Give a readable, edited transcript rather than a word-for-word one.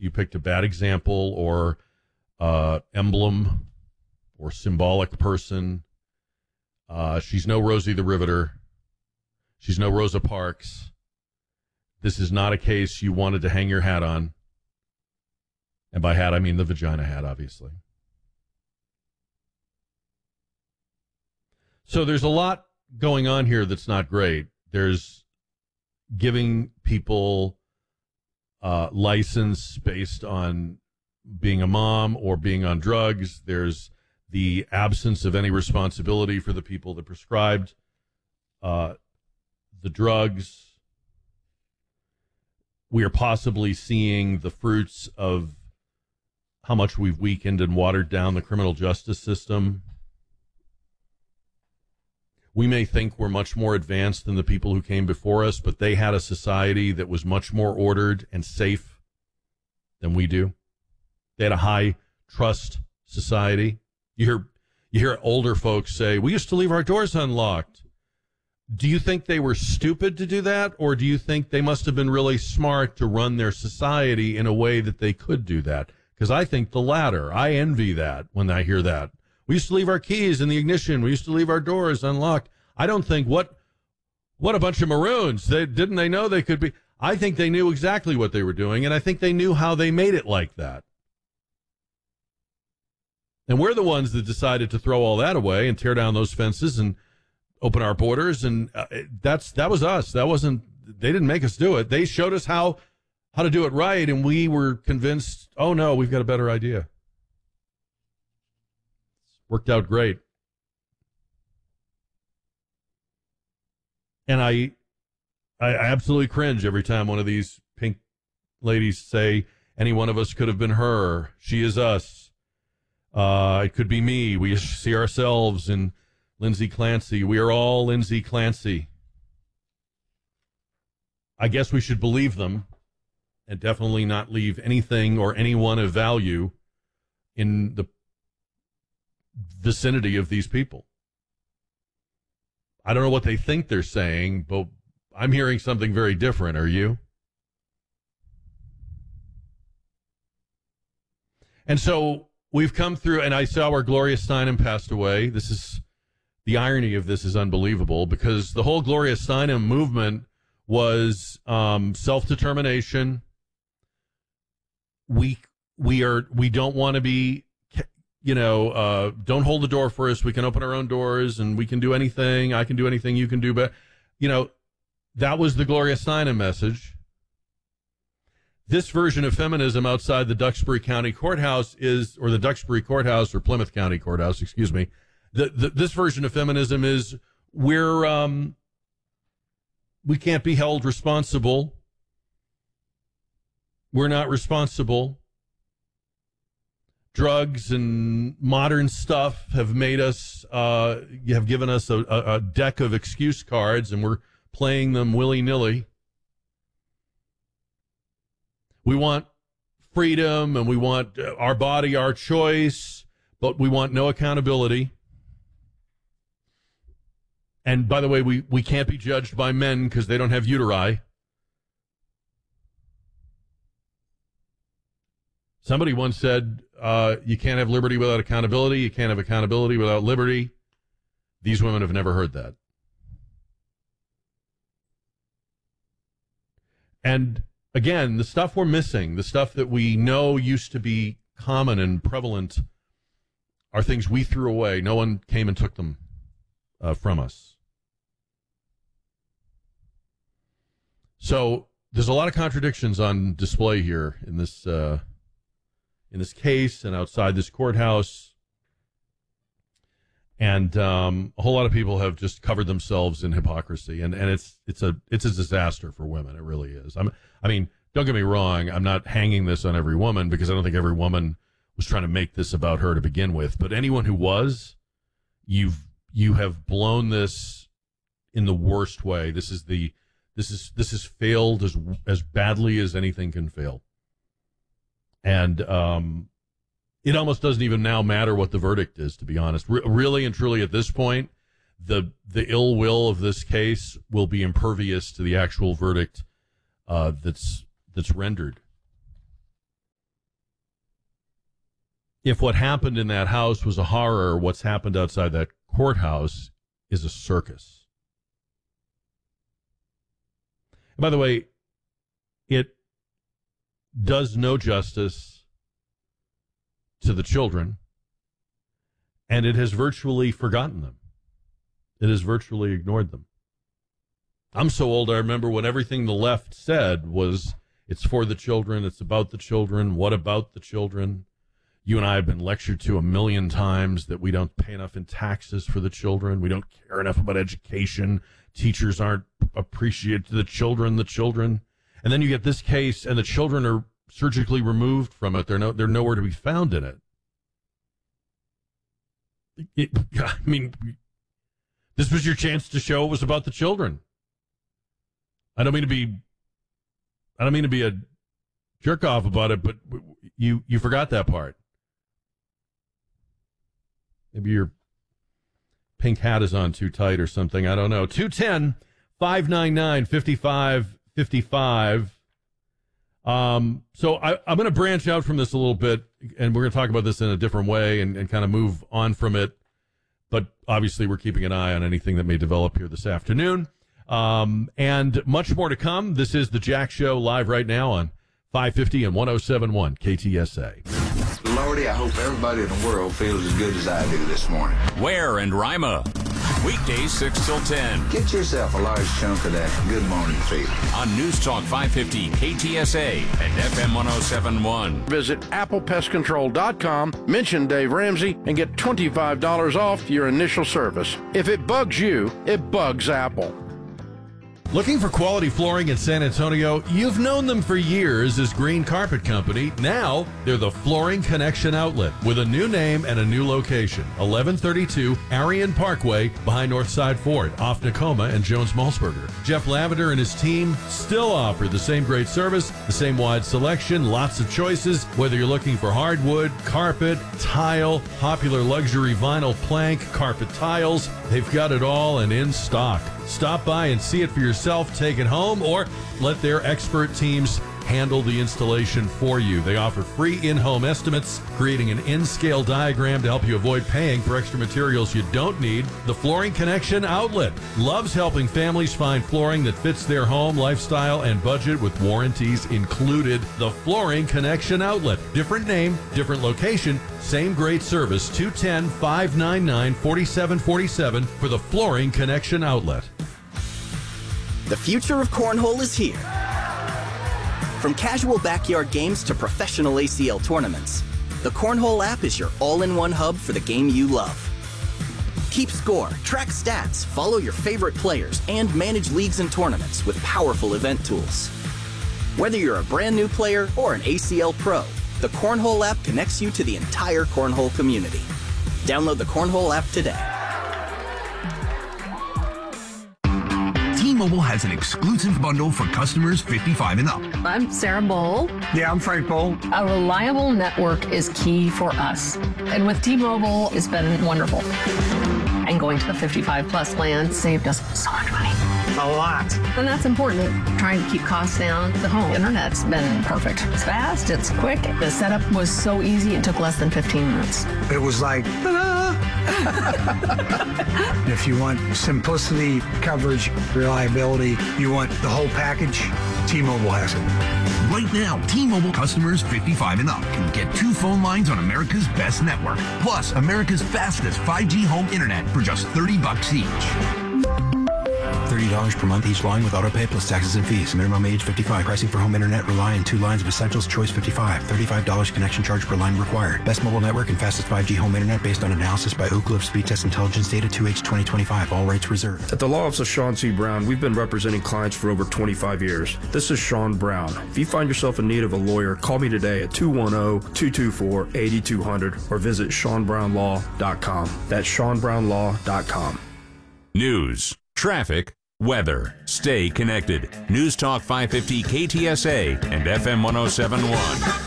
You picked a bad example or emblem or symbolic person. She's no Rosie the Riveter. She's no Rosa Parks. This is not a case you wanted to hang your hat on. And by hat, I mean the vagina hat, obviously. So there's a lot going on here that's not great. There's giving people license based on being a mom or being on drugs. There's the absence of any responsibility for the people that prescribed the drugs. We are possibly seeing the fruits of how much we've weakened and watered down the criminal justice system. We may think we're much more advanced than the people who came before us, but they had a society that was much more ordered and safe than we do. They had a high trust society. You hear older folks say, we used to leave our doors unlocked. Do you think they were stupid to do that, or do you think they must have been really smart to run their society in a way that they could do that? Because I think the latter. I envy that when I hear that. We used to leave our keys in the ignition. We used to leave our doors unlocked. I don't think, what a bunch of maroons. Didn't they know they could be? I think they knew exactly what they were doing, and I think they knew how they made it like that. And we're the ones that decided to throw all that away and tear down those fences and open our borders, and that was us. That wasn't. They didn't make us do it. They showed us how to do it right, and we were convinced, oh no, we've got a better idea. Worked out great. And I absolutely cringe every time one of these pink ladies say any one of us could have been her. She is us. It could be me. We see ourselves in Lindsay Clancy. We are all Lindsay Clancy. I guess we should believe them and definitely not leave anything or anyone of value in the vicinity of these people. I don't know what they think they're saying, but I'm hearing something very different. Are you? And so we've come through, and I saw where Gloria Steinem passed away. This is, the irony of this is unbelievable, because the whole Gloria Steinem movement was self-determination. We don't want to be, don't hold the door for us. We can open our own doors and we can do anything. I can do anything you can do. But, that was the Gloria Steinem message. This version of feminism outside the Duxbury County Courthouse or the Duxbury Courthouse, or Plymouth County Courthouse, excuse me. This version of feminism is we can't be held responsible. We're not responsible. Drugs and modern stuff have made us, have given us a deck of excuse cards, and we're playing them willy-nilly. We want freedom, and we want our body, our choice, but we want no accountability. And by the way, we can't be judged by men because they don't have uteri. Somebody once said, you can't have liberty without accountability. You can't have accountability without liberty. These women have never heard that. And again, the stuff we're missing, the stuff that we know used to be common and prevalent, are things we threw away. No one came and took them from us. So there's a lot of contradictions on display here in this case and outside this courthouse. And a whole lot of people have just covered themselves in hypocrisy, and it's a disaster for women. It really is. I mean, don't get me wrong. I'm not hanging this on every woman, because I don't think every woman was trying to make this about her to begin with. But anyone who was, you have blown this in the worst way. This has failed as badly as anything can fail. And it almost doesn't even now matter what the verdict is, to be honest. Really and truly, at this point, the ill will of this case will be impervious to the actual verdict that's rendered. if what happened in that house was a horror, what's happened outside that courthouse is a circus. And by the way, it does no justice to the children, and it has virtually forgotten them. It has virtually ignored them. I'm so old, I remember when everything the left said was, it's for the children, it's about the children, what about the children? You and I have been lectured to 1,000,000 times that we don't pay enough in taxes for the children, we don't care enough about education, teachers aren't appreciated to the children. And then you get this case, and the children are surgically removed from it. They're nowhere to be found in it. I mean, this was your chance to show it was about the children. I don't mean to be a jerk off about it, but you forgot that part. Maybe your pink hat is on too tight or something. I don't know. 210-599-5555. So I'm going to branch out from this a little bit, and we're going to talk about this in a different way and kind of move on from it. But obviously, we're keeping an eye on anything that may develop here this afternoon. And much more to come. This is the Jack Show live right now on 550 and 107.1 KTSA. Lordy, I hope everybody in the world feels as good as I do this morning. Ware and Rima. Weekdays 6 till 10. Get yourself a large chunk of that good morning feeling. On News Talk 550 KTSA and FM 107.1. Visit ApplePestControl.com, mention Dave Ramsey, and get $25 off your initial service. If it bugs you, it bugs Apple. Looking for quality flooring in San Antonio? You've known them for years as Green Carpet Company. Now, they're the Flooring Connection Outlet with a new name and a new location. 1132 Arion Parkway behind Northside Ford, off Nakoma and Jones-Malsberger. Jeff Lavender and his team still offer the same great service, the same wide selection, lots of choices, whether you're looking for hardwood, carpet, tile, popular luxury vinyl plank, carpet tiles. They've got it all and in stock. Stop by and see it for yourself, take it home, or let their expert teams handle the installation for you. They offer free in-home estimates, creating an in-scale diagram to help you avoid paying for extra materials you don't need. The Flooring Connection Outlet loves helping families find flooring that fits their home, lifestyle, and budget with warranties included. The Flooring Connection Outlet. Different name, different location, same great service. 210-599-4747 for the Flooring Connection Outlet. The future of cornhole is here. From casual backyard games to professional ACL tournaments, the Cornhole app is your all-in-one hub for the game you love. Keep score, track stats, follow your favorite players, and manage leagues and tournaments with powerful event tools. Whether you're a brand new player or an ACL pro, the Cornhole app connects you to the entire cornhole community. Download the Cornhole app today. T-Mobile has an exclusive bundle for customers 55 and up. I'm Sarah Bowl. Yeah, I'm Frank Bowl. A reliable network is key for us. And with T-Mobile, it's been wonderful. And going to the 55 plus plan saved us so much money. A lot. And that's important. Trying to keep costs down. The home internet's been perfect. It's fast, it's quick. The setup was so easy, it took less than 15 minutes. It was like, ta-da! If you want simplicity, coverage, reliability, you want the whole package, T-Mobile has it. Right now, T-Mobile customers 55 and up can get 2 phone lines on America's best network, plus America's fastest 5G home internet for just $30 each. $30 per month each line with autopay plus taxes and fees. Minimum age 55. Pricing for home internet rely on 2 lines of Essentials Choice 55. $35 connection charge per line required. Best mobile network and fastest 5G home internet based on analysis by Ookla of Speed Test Intelligence data 2H 2025. All rates reserved. At the Law Office of Sean C. Brown, we've been representing clients for over 25 years. This is Sean Brown. If you find yourself in need of a lawyer, call me today at 210-224-8200 or visit SeanBrownLaw.com. That's SeanBrownLaw.com. News, traffic, weather. Stay connected. News Talk 550 KTSA and FM 107.1.